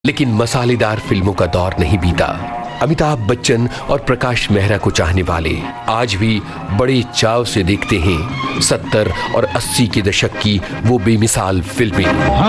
लेकिन मसालेदार फिल्मों का दौर नहीं बीता। अमिताभ बच्चन और प्रकाश मेहरा को चाहने वाले आज भी बड़े चाव से देखते हैं 70 और 80 के दशक की वो बेमिसाल फिल्में।